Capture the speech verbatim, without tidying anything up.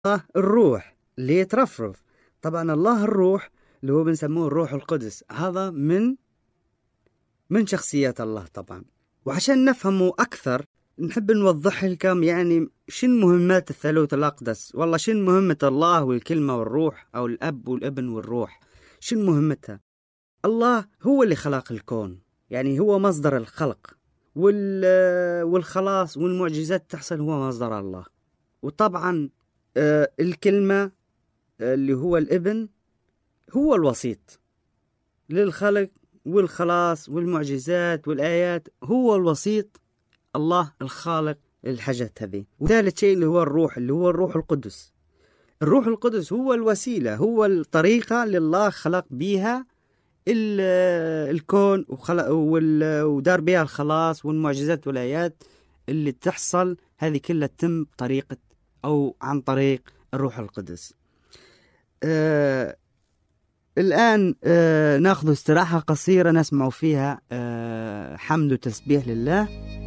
الروح اللي يترفرف. طبعا الله الروح اللي هو بنسموه الروح القدس، هذا من من شخصيات الله طبعا. وعشان نفهمه أكثر نحب نوضح لكم يعني شن مهمات الثالوث الأقدس. والله شن مهمة الله والكلمة والروح، أو الأب والابن والروح، شن مهمتها؟ الله هو اللي خلق الكون، يعني هو مصدر الخلق والخلاص والمعجزات تحصل، هو مصدر الله. وطبعا الكلمة اللي هو الابن هو الوسيط للخلق والخلاص والمعجزات والآيات، هو الوسيط، الله الخالق للحاجات هذه. وثالث شيء اللي هو الروح، اللي هو الروح القدس. الروح القدس هو الوسيلة، هو الطريقة اللي الله خلق بيها الكون ودار بها الخلاص والمعجزات والآيات اللي تحصل، هذه كلها تتم بطريقة أو عن طريق الروح القدس. آه الآن آه نأخذ استراحة قصيرة نسمع فيها آه حمد وتسبيح لله.